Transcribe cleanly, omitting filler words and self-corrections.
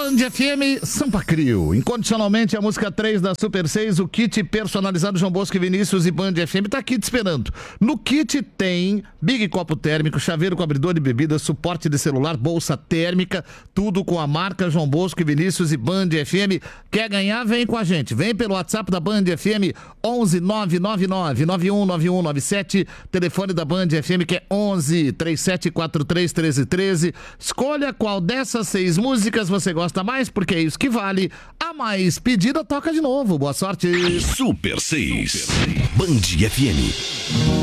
Band FM Sampa Crio. Incondicionalmente a música 3 da Super 6, o kit personalizado João Bosco e Vinícius e Band FM tá aqui te esperando. No kit tem Big Copo Térmico, chaveiro com abridor de bebidas, suporte de celular, bolsa térmica, tudo com a marca João Bosco e Vinícius e Band FM. Quer ganhar? Vem com a gente. Vem pelo WhatsApp da Band FM 11 999 919197, telefone da Band FM que é 11 3743 1313. Escolha qual dessas 6 músicas você gosta mais, porque é isso que vale. A mais pedida toca de novo. Boa sorte. Super 6 Band FM.